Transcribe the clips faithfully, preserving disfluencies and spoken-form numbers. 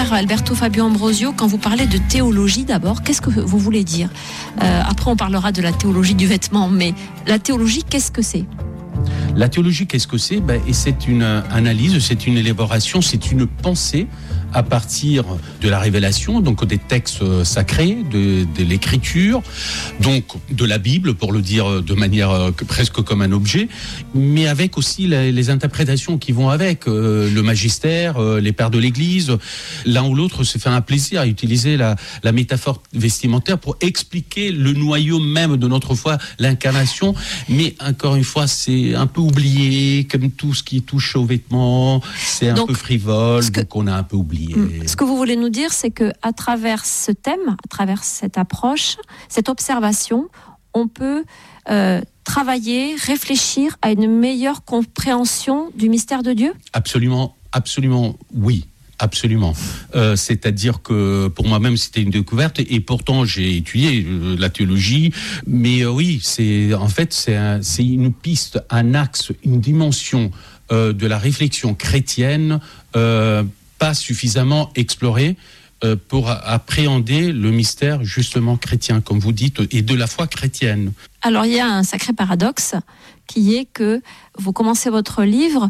Père Alberto Fabio Ambrosio, quand vous parlez de théologie d'abord, qu'est-ce que vous voulez dire ? euh, Après, on parlera de la théologie du vêtement, mais la théologie, qu'est-ce que c'est ? La théologie, qu'est-ce que c'est ? Ben, et c'est une analyse, c'est une élaboration, c'est une pensée à partir de la révélation, donc des textes sacrés, de, de l'écriture, donc de la Bible, pour le dire de manière presque comme un objet, mais avec aussi les, les interprétations qui vont avec, euh, le magistère, euh, les pères de l'Église. L'un ou l'autre se fait un plaisir à utiliser la, la métaphore vestimentaire pour expliquer le noyau même de notre foi, l'incarnation. Mais encore une fois, c'est un peu oublié, comme tout ce qui touche aux vêtements, c'est un donc, peu frivole, que... donc on a un peu oublié. Ce que vous voulez nous dire, c'est que à travers ce thème, à travers cette approche, cette observation, on peut euh, travailler, réfléchir à une meilleure compréhension du mystère de Dieu ? Absolument, absolument, oui. Absolument. Euh, c'est-à-dire que pour moi-même c'était une découverte et, et pourtant j'ai étudié euh, la théologie, mais euh, oui, c'est en fait c'est, un, c'est une piste, un axe, une dimension euh, de la réflexion chrétienne euh, pas suffisamment explorée euh, pour appréhender le mystère justement chrétien, comme vous dites, et de la foi chrétienne. Alors il y a un sacré paradoxe qui est que vous commencez votre livre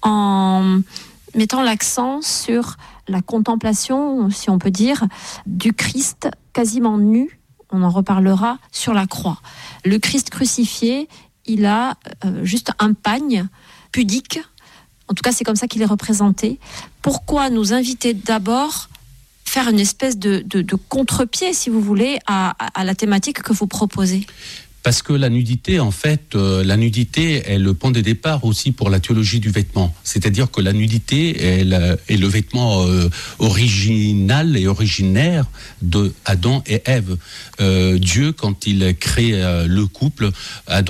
en mettant l'accent sur la contemplation, si on peut dire, du Christ quasiment nu, on en reparlera, sur la croix. Le Christ crucifié, il a euh, juste un pagne pudique, en tout cas c'est comme ça qu'il est représenté. Pourquoi nous inviter d'abord faire une espèce de, de, de contre-pied, si vous voulez, à, à la thématique que vous proposez ? Parce que la nudité, en fait, euh, la nudité est le point de départ aussi pour la théologie du vêtement. C'est-à-dire que la nudité est, la, est le vêtement euh, original et originaire de Adam et Ève. Euh, Dieu, quand il crée euh, le couple, Adam